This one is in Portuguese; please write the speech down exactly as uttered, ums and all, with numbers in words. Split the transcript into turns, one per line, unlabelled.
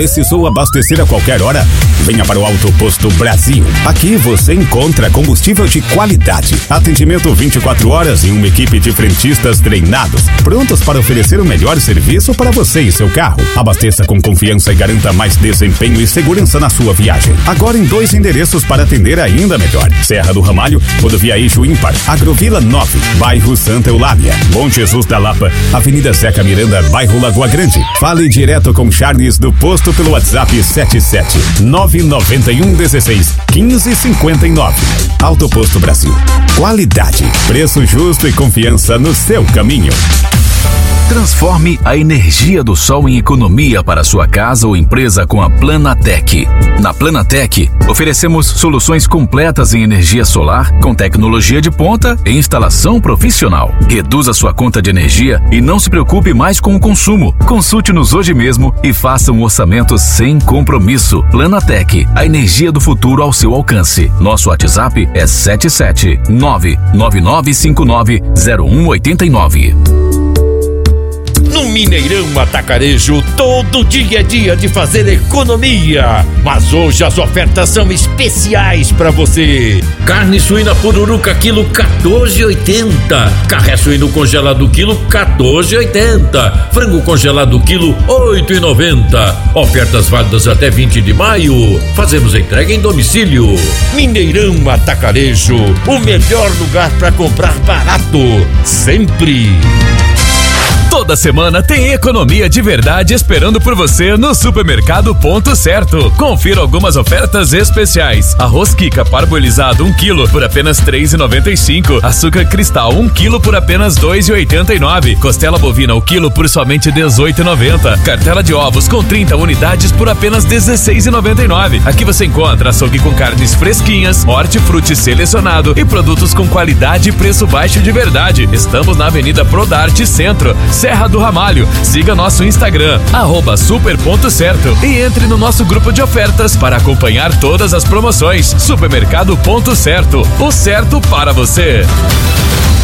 Precisou abastecer a qualquer hora? Venha para o Auto Posto Brasil. Aqui você encontra combustível de qualidade, atendimento vinte e quatro horas e uma equipe de frentistas treinados, prontos para oferecer o melhor serviço para você e seu carro. Abasteça com confiança e garanta mais desempenho e segurança na sua viagem. Agora em dois endereços para atender ainda melhor: Serra do Ramalho, Rodovia Eixo Ímpar, Agrovila nove, bairro Santa Eulália, Bom Jesus da Lapa, Avenida Zeca Miranda, bairro Lagoa Grande. Fale direto com Charles do Posto pelo WhatsApp sete sete nove nove um um seis um cinco cinco nove. Auto Posto Brasil. Qualidade, preço justo e confiança no seu caminho.
Transforme a energia do sol em economia para sua casa ou empresa com a Planatec. Na Planatec, oferecemos soluções completas em energia solar, com tecnologia de ponta e instalação profissional. Reduza sua conta de energia e não se preocupe mais com o consumo. Consulte-nos hoje mesmo e faça um orçamento sem compromisso. Planatec, a energia do futuro ao seu alcance. Nosso WhatsApp é sete sete nove nove nove cinco nove zero um oito nove.
No Mineirão Atacarejo, todo dia é dia de fazer economia. Mas hoje as ofertas são especiais para você. Carne suína pururuca quilo quatorze e oitenta. Carré suíno congelado quilo quatorze e oitenta. Frango congelado quilo oito e noventa. Ofertas válidas até vinte de maio. Fazemos entrega em domicílio. Mineirão Atacarejo, o melhor lugar para comprar barato, sempre.
Toda semana tem economia de verdade esperando por você no Supermercado Ponto Certo. Confira algumas ofertas especiais. Arroz Kika parboilizado um quilo por apenas três reais e noventa e cinco. Açúcar cristal um quilo por apenas dois reais e oitenta e nove. Costela bovina o quilo por somente dezoito reais e noventa. Cartela de ovos com trinta unidades por apenas dezesseis reais e noventa e nove. Aqui você encontra açougue com carnes fresquinhas, hortifruti selecionado e produtos com qualidade e preço baixo de verdade. Estamos na Avenida Prodarte Centro, Serra do Ramalho. Siga nosso Instagram, arroba super ponto certo, e entre no nosso grupo de ofertas para acompanhar todas as promoções. Supermercado Ponto Certo, o certo para você.